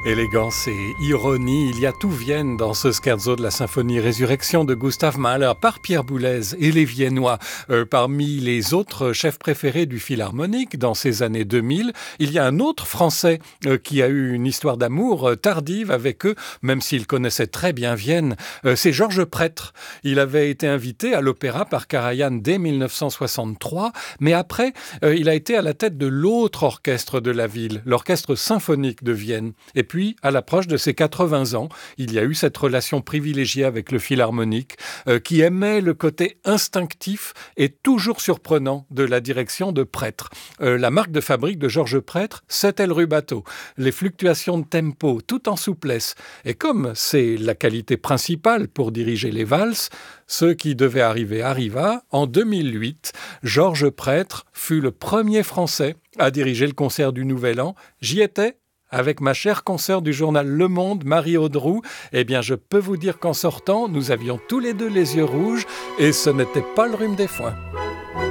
Élégance et ironie, il y a tout Vienne dans ce scherzo de la symphonie Résurrection de Gustav Mahler par Pierre Boulez et les Viennois. Parmi les autres chefs préférés du philharmonique dans ces années 2000, il y a un autre Français qui a eu une histoire d'amour tardive avec eux, même s'il connaissait très bien Vienne. C'est Georges Prêtre. Il avait été invité à l'opéra par Karajan dès 1963, mais après, il a été à la tête de l'autre orchestre de la ville, l'orchestre symphonique de Vienne. Et puis, à l'approche de ses 80 ans, il y a eu cette relation privilégiée avec le philharmonique qui aimait le côté instinctif et toujours surprenant de la direction de Prêtre. La marque de fabrique de Georges Prêtre, c'était le rubato. Les fluctuations de tempo, tout en souplesse. Et comme c'est la qualité principale pour diriger les valses, ce qui devait arriver arriva. En 2008, Georges Prêtre fut le premier Français à diriger le concert du Nouvel An. J'y étais avec ma chère consoeur du journal Le Monde, Marie Audroux. Eh bien, je peux vous dire qu'en sortant, nous avions tous les deux les yeux rouges et ce n'était pas le rhume des foins.